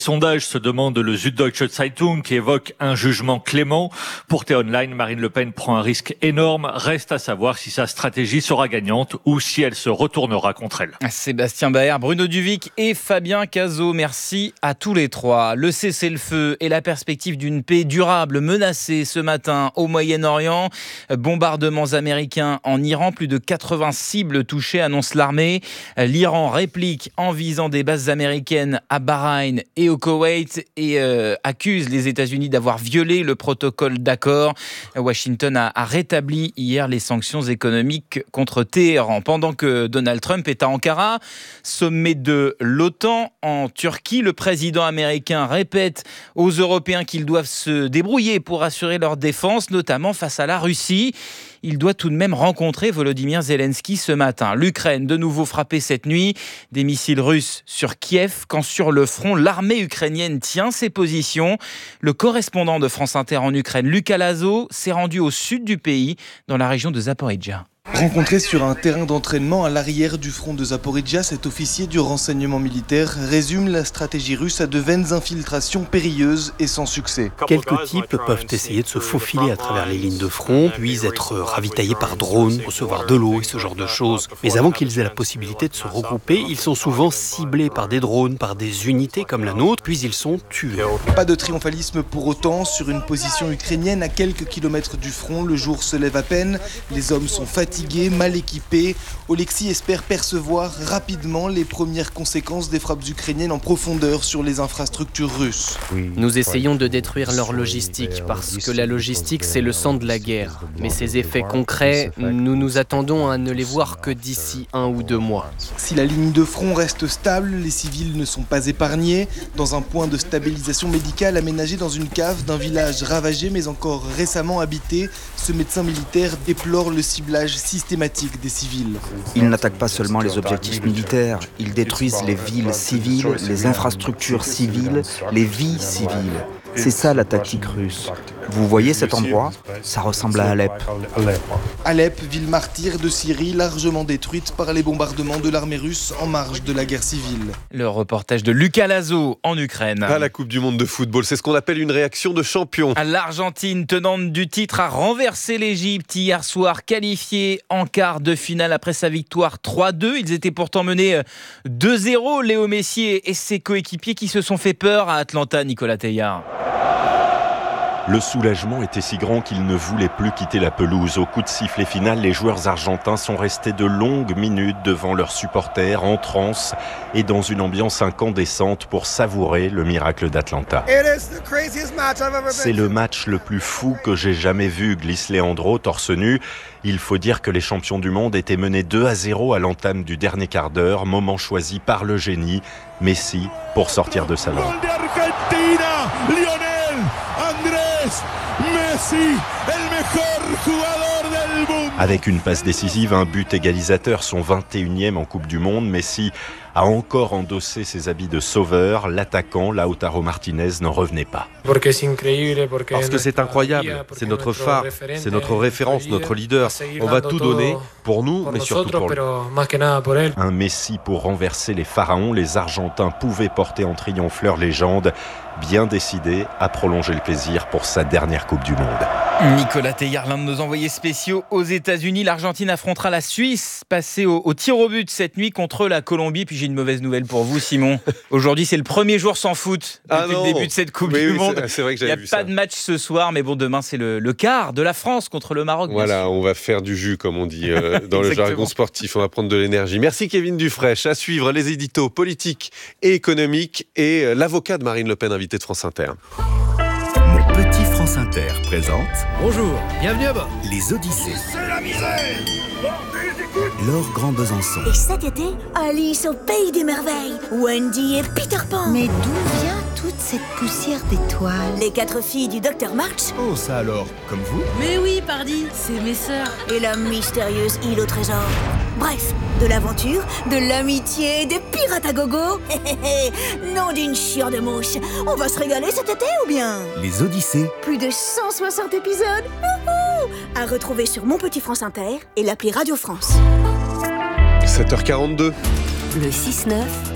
Sondage se demande le Süddeutsche Zeitung qui évoque un jugement clément. Pour T-Online, Marine Le Pen prend un risque énorme. Reste à savoir si sa stratégie sera gagnante ou si elle se retournera contre elle. Sébastien Baer, Bruno Duvic et Fabien Cazot, merci à tous les trois. Le cessez-le-feu et la perspective d'une paix durable menacée ce matin au Moyen-Orient. Bombardements américains en Iran, plus de 80 cibles touchées, annonce l'armée. L'Iran réplique en visant des bases américaines à Bahreïn et au Koweït et accuse les États-Unis d'avoir violé le protocole d'accord. Washington a rétabli hier les sanctions économiques contre Téhéran. Pendant que Donald Trump est à Ankara, sommet de l'OTAN en Turquie, le président américain répète aux Européens qu'ils doivent se débrouiller pour assurer leur défense, notamment face à la Russie. Il doit tout de même rencontrer Volodymyr Zelensky ce matin. L'Ukraine, de nouveau frappée cette nuit. Des missiles russes sur Kiev, quand sur le front, l'armée ukrainienne tient ses positions. Le correspondant de France Inter en Ukraine, Lucas Lazo, s'est rendu au sud du pays, dans la région de Zaporijia. Rencontré sur un terrain d'entraînement à l'arrière du front de Zaporijia, cet officier du renseignement militaire résume la stratégie russe à de vaines infiltrations périlleuses et sans succès. Quelques types peuvent essayer de se faufiler à travers les lignes de front, puis être ravitaillés par drone, recevoir de l'eau et ce genre de choses. Mais avant qu'ils aient la possibilité de se regrouper, ils sont souvent ciblés par des drones, par des unités comme la nôtre, puis ils sont tués. Pas de triomphalisme pour autant. Sur une position ukrainienne à quelques kilomètres du front, le jour se lève à peine, les hommes sont fatigués, mal équipés. Oleksiy espère percevoir rapidement les premières conséquences des frappes ukrainiennes en profondeur sur les infrastructures russes. Nous essayons de détruire leur logistique parce que la logistique c'est le sang de la guerre. Mais ces effets concrets, nous nous attendons à ne les voir que d'ici 1 ou 2 mois. Si la ligne de front reste stable, les civils ne sont pas épargnés. Dans un point de stabilisation médicale aménagé dans une cave d'un village ravagé mais encore récemment habité, ce médecin militaire déplore le ciblage systématique des civils. Ils n'attaquent pas seulement les objectifs militaires, ils détruisent les villes civiles, les infrastructures civiles, les vies civiles. C'est ça la tactique russe. Vous voyez cet endroit ? Ça ressemble à Alep. Alep, ville martyre de Syrie, largement détruite par les bombardements de l'armée russe en marge de la guerre civile. Le reportage de Lucas Lazo en Ukraine. À la Coupe du Monde de football, c'est ce qu'on appelle une réaction de champion. L'Argentine, tenante du titre, a renversé l'Égypte hier soir, qualifiée en quart de finale après sa victoire 3-2. Ils étaient pourtant menés 2-0. Léo Messi et ses coéquipiers qui se sont fait peur à Atlanta, Nicolas Teilhard. Le soulagement était si grand qu'ils ne voulaient plus quitter la pelouse. Au coup de sifflet final, les joueurs argentins sont restés de longues minutes devant leurs supporters, en transe et dans une ambiance incandescente pour savourer le miracle d'Atlanta. C'est le match le plus fou que j'ai jamais vu, glisse Leandro, torse nu. Il faut dire que les champions du monde étaient menés 2-0 à l'entame du dernier quart d'heure, moment choisi par le génie, Messi, pour sortir de sa langue. Avec une passe décisive, un but égalisateur, son 21e en Coupe du Monde, Messi a encore endossé ses habits de sauveur. L'attaquant, Lautaro Martinez, n'en revenait pas. Parce que c'est incroyable, c'est notre phare, c'est notre référence, notre leader. On va tout donner pour nous, mais surtout pour lui. Un Messi pour renverser les pharaons. Les Argentins pouvaient porter en triomphe leur légende. Bien décidé à prolonger le plaisir pour sa dernière Coupe du Monde. Nicolas Teilhard, l'un de nos envoyés spéciaux aux États-Unis. L'Argentine affrontera la Suisse, passée au tir au but cette nuit contre la Colombie. Puis j'ai une mauvaise nouvelle pour vous, Simon. Aujourd'hui, c'est le premier jour sans foot depuis le début de cette Coupe du Monde. C'est vrai que j'avais vu ça. Il n'y a pas de match ce soir, mais bon, demain, c'est le quart de la France contre le Maroc. Voilà, on va faire du jus, comme on dit dans le jargon sportif. On va prendre de l'énergie. Merci Kevin Dufraîche. À suivre les éditos politiques et économiques et l'avocat de Marine Le Pen, invité de France Inter. Mon petit France Inter présente... Bonjour, bienvenue à bord. Les Odyssées. C'est la misère. Laure Grand Besançon. Et cet été, Alice au pays des merveilles. Wendy et Peter Pan. Mais d'où vient toute cette poussière d'étoiles? Les 4 filles du Dr March. Oh, ça alors, comme vous? Mais oui, pardi, c'est mes sœurs. Et la mystérieuse île au trésor. Bref, de l'aventure, de l'amitié, des pirates à gogo. Non d'une chiure de mouche. On va se régaler cet été ou bien? Les Odyssées. Plus de 160 épisodes. À retrouver sur Mon Petit France Inter et l'appli Radio France. 7h42. Le 6-9.